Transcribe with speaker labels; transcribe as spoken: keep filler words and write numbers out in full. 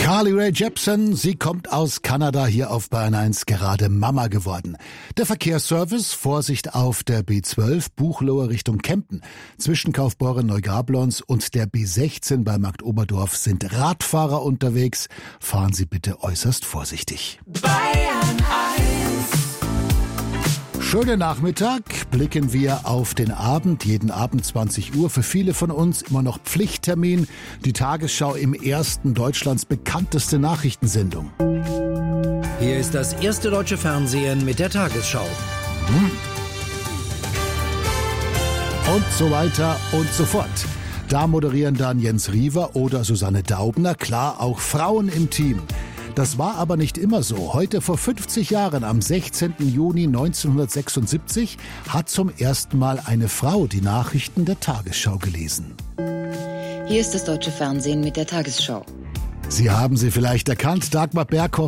Speaker 1: Carly Rae Jepsen, sie kommt aus Kanada, hier auf Bayern eins gerade Mama geworden. Der Verkehrsservice, Vorsicht auf der B zwölf, Buchloe Richtung Kempten. Zwischen Kaufbeuren Neugablons und der B sechzehn bei Marktoberdorf sind Radfahrer unterwegs. Fahren Sie bitte äußerst vorsichtig.
Speaker 2: Bayern eins.
Speaker 1: Schönen Nachmittag, blicken wir auf den Abend, jeden Abend zwanzig Uhr, für viele von uns immer noch Pflichttermin, die Tagesschau im ersten Deutschlands bekannteste Nachrichtensendung.
Speaker 3: Hier ist das erste deutsche Fernsehen mit der Tagesschau.
Speaker 1: Hm. Und so weiter und so fort. Da moderieren dann Jens Riewer oder Susanne Daubner, klar auch Frauen im Team. Das war aber nicht immer so. Heute vor fünfzig Jahren, am sechzehnten Juni neunzehnhundertsechsundsiebzig, hat zum ersten Mal eine Frau die Nachrichten der Tagesschau gelesen.
Speaker 4: Hier ist das deutsche Fernsehen mit der Tagesschau.
Speaker 1: Sie haben sie vielleicht erkannt, Dagmar Berghoff.